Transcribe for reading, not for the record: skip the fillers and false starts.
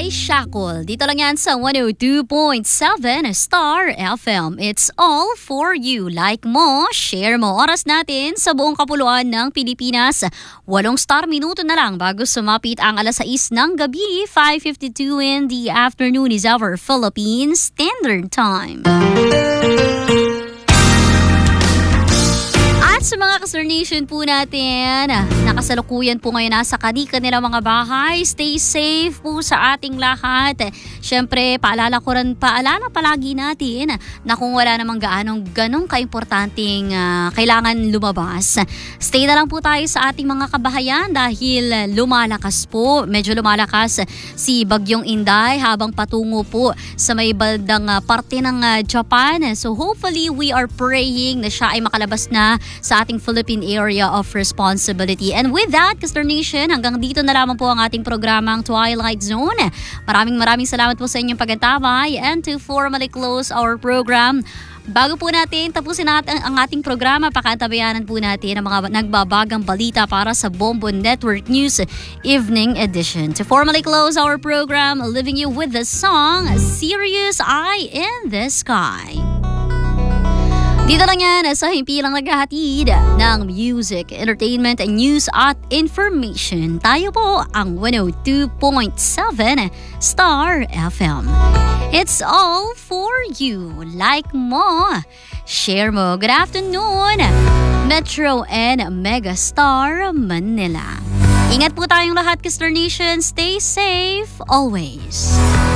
Shackle. Dito lang yan sa 102.7 Star FM. It's all for you. Like mo, share mo. Oras natin sa buong kapuluan ng Pilipinas. 8 star minuto na lang bago sumapit ang alas 6 ng gabi. 5:52 in the afternoon is our Philippine Standard Time. At sa mga ka-Star Nation po natin, nakasalukuyan po ngayon nasa kanilang mga bahay. Stay safe po sa ating lahat. Siyempre, paalala palagi natin na kung wala namang ganong kaimportanteng kailangan lumabas, stay na lang po tayo sa ating mga kabahayan dahil medyo lumalakas si Bagyong Inday habang patungo po sa may bandang parte ng Japan. So hopefully, we are praying na siya ay makalabas na sa ating Philippine Area of Responsibility. And with that, ka-Star Nation, hanggang dito na lamang po ang ating programang Twilight Zone. Maraming salamat po sa inyong pag-antabay. And to formally close our program, bago po natin tapusin ang ating programa, pakaantabayanan po natin ang mga nagbabagang balita para sa Bombo Network News Evening Edition. To formally close our program, leaving you with the song Serious Eye in the Sky. Dito lang yan sa himpilang naghahatid ng music, entertainment, news at information. Tayo po ang 102.7 Star FM. It's all for you. Like mo, share mo. Good afternoon, Metro and Megastar Manila. Ingat po tayong lahat, ka-Star Nation. Stay safe always.